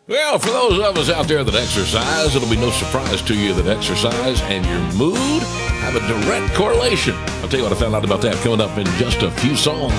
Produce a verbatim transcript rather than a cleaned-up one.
Well, for those of us out there that exercise, it'll be no surprise to you that exercise and your mood have a direct correlation. I'll tell you what I found out about that coming up in just a few songs.